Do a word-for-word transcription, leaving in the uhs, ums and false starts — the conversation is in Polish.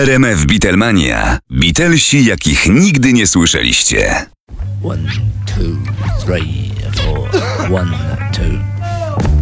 R M F Beatlemania. Beatlesi, jakich nigdy nie słyszeliście. One, two, three, four. One, two.